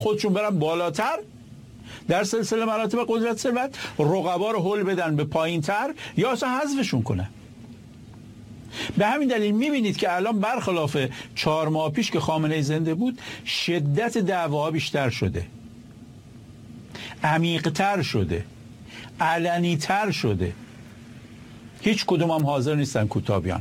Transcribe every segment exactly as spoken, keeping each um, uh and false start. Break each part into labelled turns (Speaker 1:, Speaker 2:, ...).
Speaker 1: خودشون برن بالاتر در سلسله مراتب قدرت ثروت، رقبا رو هل بدن به پایین تر یا اصلا حذفشون کنن. به همین دلیل میبینید که الان برخلاف چهار ماه پیش که خامنه‌ای زنده بود، شدت دعواها بیشتر شده، عمیق‌تر شده، علنی‌تر شده. هیچ کدوم هم حاضر نیستن کوتاه بیان،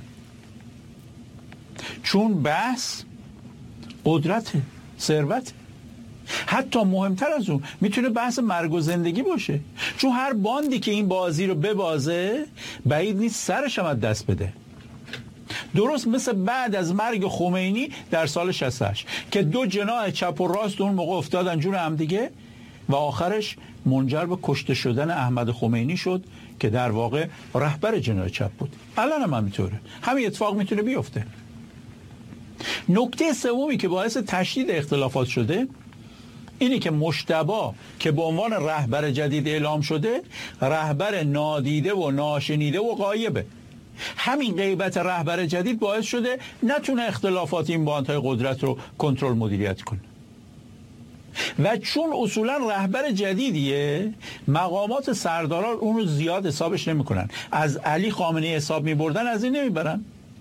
Speaker 1: چون بحث قدرت ثروت. حتی مهمتر از اون میتونه بحث مرگ و زندگی باشه، چون هر باندی که این بازی رو ببازه بعید نیست سرش هم از دست بده. درست مثل بعد از مرگ خمینی در سال شصت و هشت که دو جناح چپ و راست اون موقع افتادن جون هم دیگه و آخرش منجر به کشته شدن احمد خمینی شد که در واقع رهبر جناح چپ بود. الان هم همینطوره، همین اتفاق میتونه بیفته. نکته سومی که باعث تشدید اختلافات شده اینی که مجتبی که به عنوان رهبر جدید اعلام شده، رهبر نادیده و ناشنیده و غایبه. همین غیبت رهبر جدید باعث شده نتونه اختلافات این باندهای قدرت رو کنترل مدیریت کنه. و چون اصولا رهبر جدیدیه، مقامات سرداران اون رو زیاد حسابش نمی کنن. از علی خامنه‌ای حساب می بردن، از این نمی برن.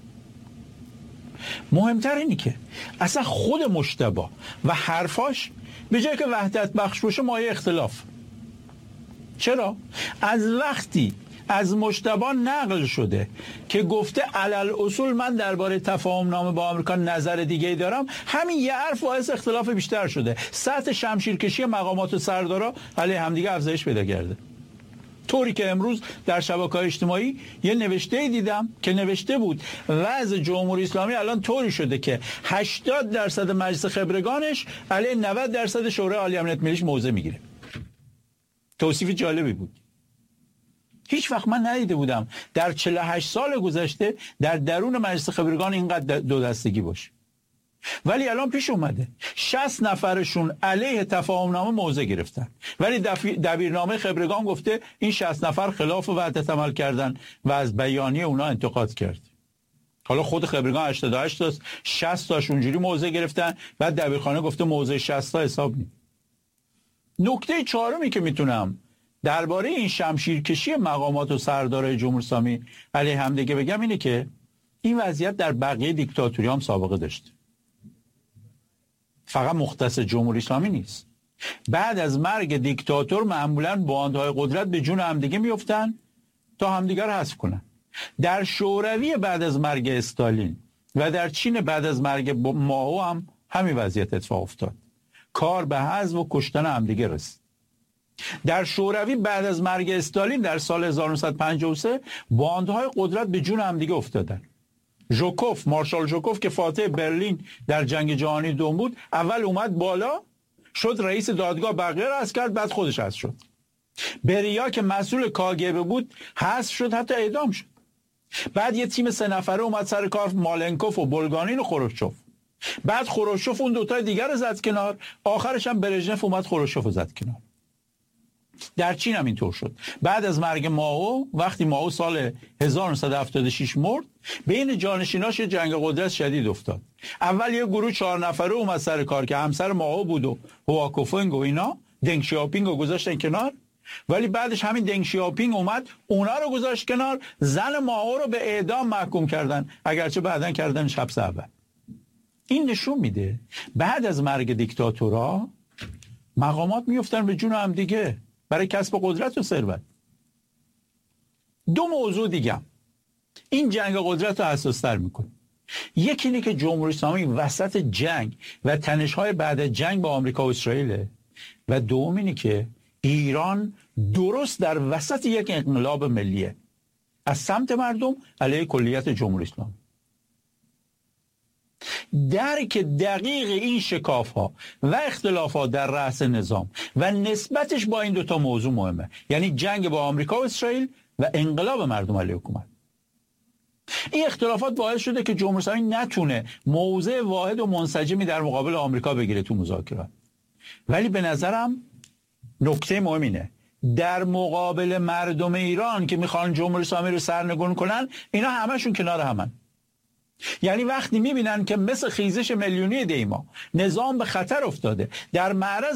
Speaker 1: مهمتر اینی که اصلا خود مجتبی و حرفاش به جای که وحدت بخش باشه مایه اختلاف. چرا؟ از وقتی از مجتبی نقل شده که گفته علل اصول من درباره تفاهم نامه با آمریکا نظر دیگه‌ای دارم، همین یه حرف باعث اختلاف بیشتر شده. سطح شمشیرکشی مقامات و سردارا علیه همدیگه افزایش پیدا کرده. طوری که امروز در شبکه‌های اجتماعی یه نوشته دیدم که نوشته بود وضع جمهوری اسلامی الان طوری شده که هشتاد درصد مجلس خبرگانش علیه نود درصد شورای عالی امنیت ملیش موضع میگیره. توصیف جالبی بود. هیچ وقت من ندیده بودم در چهل و هشت سال گذشته در درون مجلس خبرگان اینقدر دو دستگی باشه. ولی الان پیش اومده شصت نفرشون علیه تفاهم نامه موضع گرفتن، ولی دبیرنامه خبرگان گفته این شصت نفر خلاف وحدت عمل کردن و از بیانیه اونا انتقاد کرد. حالا خود خبرگان هشتاد و هشت تاست، شصت تاش اونجوری موضع گرفتن، بعد دبیرخانه گفته موضع شصت تا حساب نیست. نکته چهارمی که میتونم درباره این شمشیرکشی مقامات و سردارای جمهوری اسلامی علیه همدیگه بگم اینه که این وضعیت در بقیه دیکتاتوری هم سابقه داشته، فقط مختص جمهوری اسلامی نیست. بعد از مرگ دیکتاتور معمولاً باندهای قدرت به جون همدیگه میافتن تا همدیگه رو حذف کنن. در شوروی بعد از مرگ استالین و در چین بعد از مرگ مائو هم همین وضعیت اتفاق افتاد. کار به حذف و کشتن همدیگه رسید. در شوروی بعد از مرگ استالین در سال هزار و نهصد و پنجاه و سه باندهای قدرت به جون همدیگه افتادن. ژوکوف، مارشال ژوکوف که فاتح برلین در جنگ جهانی دوم بود، اول اومد بالا شد رئیس دادگاه، بقیه رو حذف کرد، بعد خودش حذف شد. بریا که مسئول کاگبه بود حذف شد، حتی اعدام شد. بعد یه تیم سه نفره اومد سر کار، مالنکوف و بولگانین و خروشچوف. بعد خروشچوف اون دوتا دیگر رو زد کنار، آخرش هم برژنف اومد خروشچوف رو زد کنار. در چین هم اینطور شد. بعد از مرگ مائو، وقتی مائو سال هزار و نهصد و هفتاد و شش مرد، بین جانشیناش جنگ قدرت شدید افتاد. اول یه گروه چهار نفره اومد سر کار که همسر مائو بود و هواکوفنگ و اینا، دنگ شیاپینگ رو گذاشتن کنار، ولی بعدش همین دنگ شیاپینگ اومد اونا رو گذاشت کنار، زن مائو رو به اعدام محکوم کردن، اگرچه بعدن کردن حبس اول. این نشون میده بعد از مرگ دیکتاتورها مقامات میافتن به جون هم دیگه برای کسب قدرت و ثروت. دو موضوع دیگه این جنگ قدرت رو حساس‌تر میکنه. یکی اینه که جمهوری اسلامی وسط جنگ و تنش‌های بعد جنگ با آمریکا و اسرائیل، و دوم اینه که ایران درست در وسط یک انقلاب ملیه از سمت مردم علیه کلیت جمهوری اسلامی. درک دقیق این شکاف‌ها و اختلافات در رأس نظام و نسبتش با این دوتا موضوع مهمه، یعنی جنگ با آمریکا و اسرائیل و انقلاب مردم علیه حکومت. این اختلافات باعث شده که جمهوری اسلامی نتونه موضع واحد و منسجمی در مقابل آمریکا بگیره تو مذاکرات. ولی به نظرم نکته مهم اینه در مقابل مردم ایران که میخوان جمهوری اسلامی رو سرنگون کنن، اینا همشون کنار همن. یعنی وقتی میبینن که مثل خیزش میلیونی دیما نظام به خطر افتاده، در معرض